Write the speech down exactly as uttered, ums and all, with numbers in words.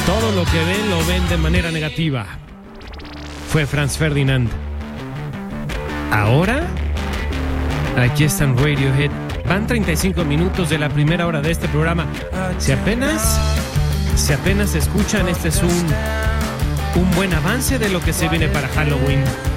Todo lo que ven, lo ven de manera negativa. Fue Franz Ferdinand. Ahora, aquí están Radiohead. Van treinta y cinco minutos de la primera hora de este programa. Si apenas, si apenas escuchan, este es un, un buen avance de lo que se viene para Halloween.